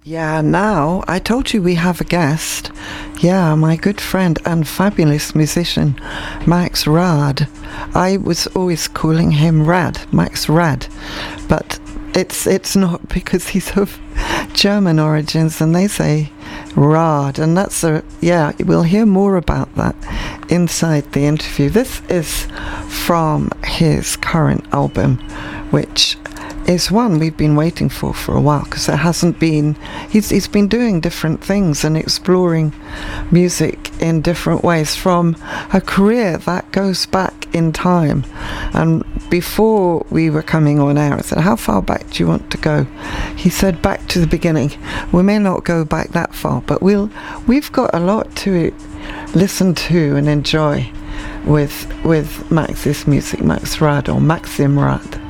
Yeah, now I told you we have a guest. Yeah, my good friend and fabulous musician, Max Rad. I was always calling him Rad, Max Rad, but it's not because he's of German origins, and they say Rad, and we'll hear more about that inside the interview. This is from his current album, which is one we've been waiting for a while, because there hasn't been. He's been doing different things and exploring music in different ways from a career that goes back in time. And before we were coming on air, I said, how far back do you want to go? He said, back to the beginning. We may not go back that far, but we've got a lot to listen to and enjoy with Max's music, Max Rad, or Maxim Rad.